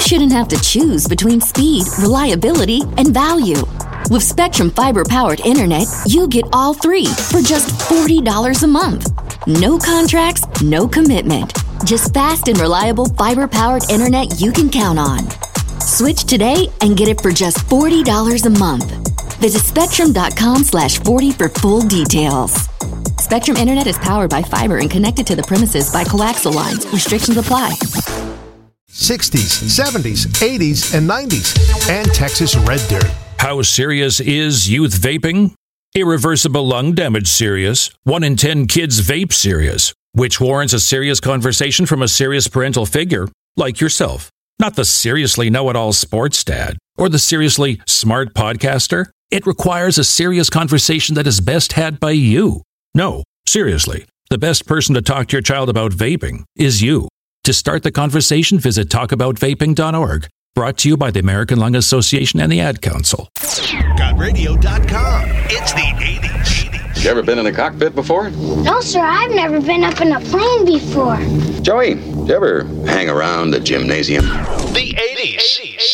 shouldn't have to choose between speed, reliability, and value. With Spectrum Fiber-powered internet, you get all three for just $40 a month. No contracts, no commitment. Just fast and reliable fiber-powered internet you can count on. Switch today and get it for just $40 a month. Visit Spectrum.com/40 for full details. Spectrum Internet is powered by fiber and connected to the premises by coaxial lines. Restrictions apply. 60s, 70s, 80s, and 90s, and Texas Red Dirt. How serious is youth vaping? Irreversible lung damage serious. 1 in 10 kids vape serious, which warrants a serious conversation from a serious parental figure like yourself. Not the seriously know-it-all sports dad or the seriously smart podcaster. It requires a serious conversation that is best had by you. No, seriously, the best person to talk to your child about vaping is you. To start the conversation, visit talkaboutvaping.org. Brought to you by the American Lung Association and the Ad Council. GotRadio.com. It's the 80s. You ever been in a cockpit before? No, sir, I've never been up in a plane before. Joey, you ever hang around a gymnasium? The 80s.